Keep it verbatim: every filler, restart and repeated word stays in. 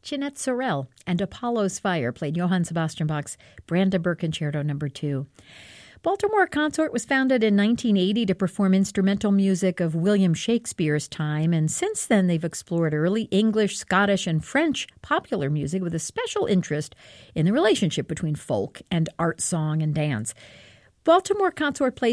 Jeanette Sorel and Apollo's Fire played Johann Sebastian Bach's Brandenburg Concerto number two. Baltimore Consort was founded in nineteen eighty to perform instrumental music of William Shakespeare's time, and since then they've explored early English, Scottish, and French popular music with a special interest in the relationship between folk and art, song, and dance. Baltimore Consort plays